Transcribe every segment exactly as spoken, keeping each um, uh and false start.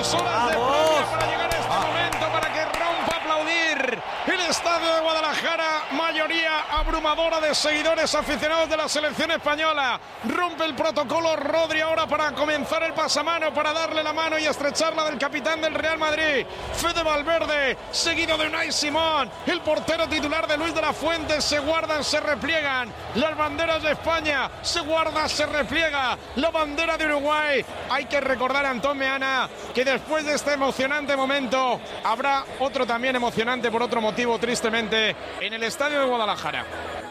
Dos horas de previa para llegar a este ah. momento, para que rompa a aplaudir el estadio de Guadalajara. Mayoría abrumadora de seguidores aficionados de la selección española. Rompe el protocolo Rodri ahora para comenzar el pasamano, para darle la mano y estrecharla del capitán del Real Madrid, Fede Valverde, seguido de Unai Simón. El portero titular de Luis de la Fuente. Se guardan, se repliegan las banderas de España, se guarda, se repliega la bandera de Uruguay. Hay que recordar a Antón Meana que después de este emocionante momento habrá otro también emocionante por otro motivo, tristemente, en el estadio de Guadalajara.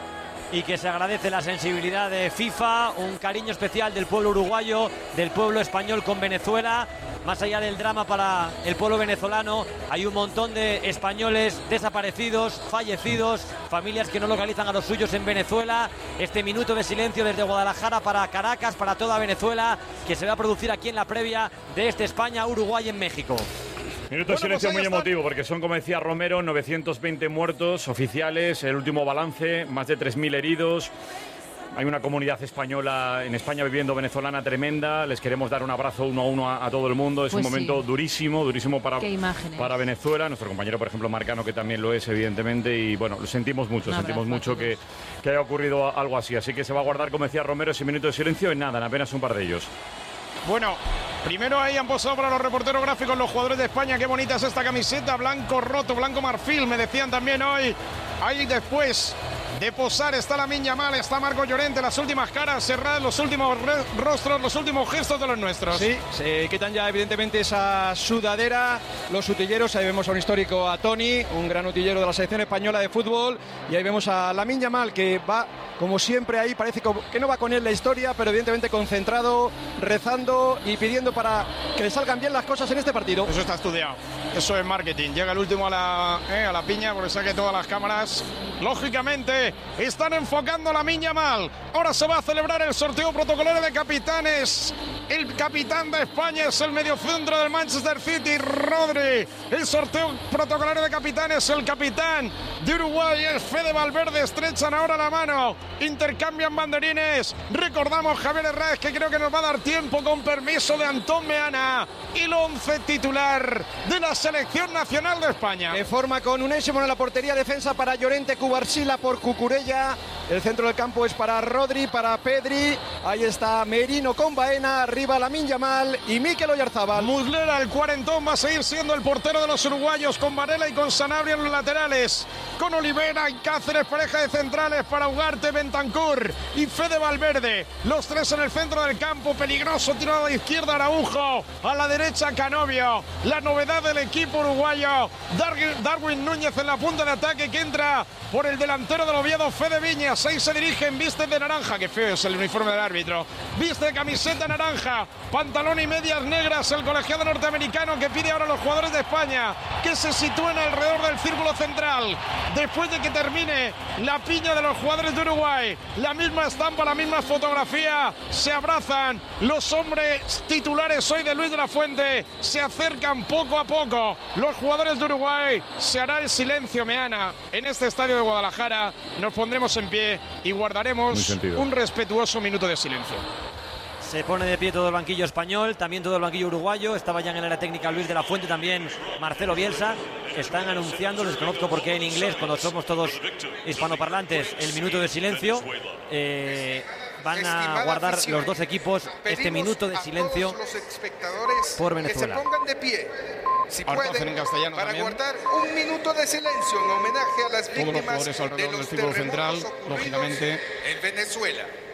Y que se agradece la sensibilidad de FIFA, un cariño especial del pueblo uruguayo, del pueblo español con Venezuela. Más allá del drama para el pueblo venezolano, hay un montón de españoles desaparecidos, fallecidos, familias que no localizan a los suyos en Venezuela. Este minuto de silencio desde Guadalajara para Caracas, para toda Venezuela, que se va a producir aquí en la previa de este España-Uruguay en México. Minuto de bueno, silencio pues muy está. emotivo, porque son, como decía Romero, novecientos veinte muertos oficiales, el último balance, más de tres mil heridos. Hay una comunidad española en España viviendo venezolana tremenda. Les queremos dar un abrazo uno a uno a, a todo el mundo. Es pues un momento sí. durísimo, durísimo para, para Venezuela. Nuestro compañero, por ejemplo, Marcano, que también lo es, evidentemente. Y bueno, lo sentimos mucho, un sentimos mucho que, que haya ocurrido algo así. Así que se va a guardar, como decía Romero, ese minuto de silencio en nada, en apenas un par de ellos. Bueno, primero ahí han posado para los reporteros gráficos los jugadores de España. Qué bonita es esta camiseta, blanco roto, blanco marfil, me decían también hoy. Ahí después de posar está Lamine Yamal, está Marco Llorente, las últimas caras cerradas, los últimos rostros, los últimos gestos de los nuestros. Sí, se quitan ya evidentemente esa sudadera, los utilleros. Ahí vemos a un histórico, a Toni, un gran utillero de la selección española de fútbol. Y ahí vemos a Lamine Yamal, que va, como siempre, ahí parece que no va con él la historia, pero evidentemente concentrado, rezando y pidiendo para que le salgan bien las cosas en este partido. Eso está estudiado, eso es marketing. Llega el último a la, eh, a la piña, porque saque todas las cámaras. Lógicamente están enfocando a Lamine Yamal. Ahora se va a celebrar el sorteo protocolario de capitanes. El capitán de España es el mediocentro del Manchester City, Rodri. El sorteo protocolario de capitanes, el capitán de Uruguay es Fede Valverde. Estrechan ahora la mano, intercambian banderines. Recordamos Javier Herrera, que creo que nos va a dar tiempo, con permiso de Antón Meana, y el once titular de la selección nacional de España. De forma con Unai Simón en la portería, defensa para Llorente, Cubarsila por Cucurella. El centro del campo es para Rodri, para Pedri. Ahí está Merino con Baena, arriba Lamine Yamal y Mikel Oyarzabal. Muslera, el cuarentón, va a seguir siendo el portero de los uruguayos, con Varela y con Sanabria en los laterales, con Olivera y Cáceres, pareja de centrales para Ugarte, Bentancur y Fede Valverde. Los tres en el centro del campo, peligroso tirado a la izquierda Araujo, a la derecha Canovio. La novedad del equipo uruguayo, Darwin, Darwin Núñez en la punta de ataque, que entra por el delantero del Oviedo, Fede Viñas. Ahí se dirigen, viste de naranja, que feo es el uniforme del árbitro, viste de camiseta naranja, pantalón y medias negras, el colegiado norteamericano, que pide ahora a los jugadores de España que se sitúen alrededor del círculo central, después de que termine la piña de los jugadores de Uruguay. La misma estampa, la misma fotografía, se abrazan los hombres titulares hoy de Luis de la Fuente, se acercan poco a poco los jugadores de Uruguay. Se hará el silencio, Meana, en este estadio de Guadalajara. Nos pondremos en pie y guardaremos un respetuoso minuto de silencio. Se pone de pie todo el banquillo español, también todo el banquillo uruguayo. Estaba ya en el área técnica Luis de la Fuente, también Marcelo Bielsa. Están anunciando, les conozco porque en inglés, cuando somos todos hispanoparlantes, el minuto de silencio. Eh, van a guardar los dos equipos este minuto de silencio por Venezuela. Que se pongan de pie, si Ahora pueden, en castellano para también. guardar un minuto de silencio en homenaje a las Todos los víctimas jugadores alrededor de del los círculo terremotos central, ocurridos lógicamente, en Venezuela.